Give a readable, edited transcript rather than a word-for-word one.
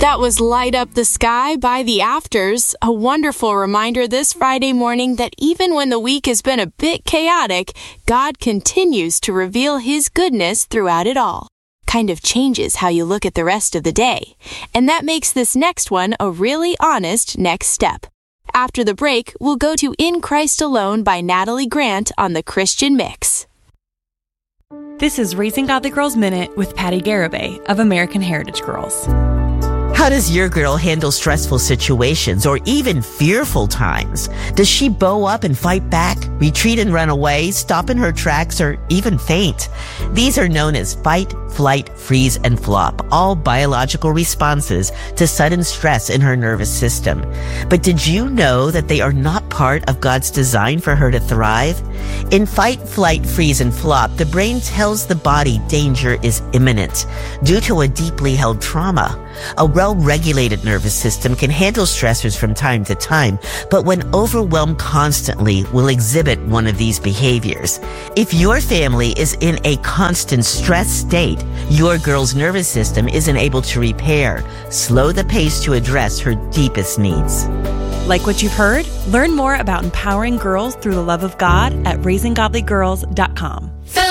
That was Light Up the Sky by The Afters, a wonderful reminder this Friday morning that even when the week has been a bit chaotic, God continues to reveal His goodness throughout it all. Kind of changes how you look at the rest of the day. And that makes this next one a really honest next step. After the break, we'll go to In Christ Alone by Natalie Grant on the Christian Mix. This is Raising Godly Girls Minute with Patty Garibay of American Heritage Girls. How does your girl handle stressful situations or even fearful times? Does she bow up and fight back, retreat and run away, stop in her tracks, or even faint? These are known as fight, flight, freeze, and flop, all biological responses to sudden stress in her nervous system. But did you know that they are not part of God's design for her to thrive? In fight, flight, freeze, and flop, the brain tells the body danger is imminent due to a deeply held trauma. A well-regulated nervous system can handle stressors from time to time, but when overwhelmed constantly will exhibit one of these behaviors. If your family is in a constant stress state, your girl's nervous system isn't able to repair, slow the pace to address her deepest needs. Like what you've heard? Learn more about empowering girls through the love of God at raisinggodlygirls.com.